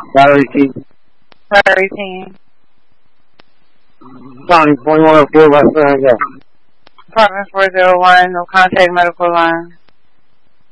Battery team. Battery team. County 2104 West San Jose. Apartment 401, no contact medical line.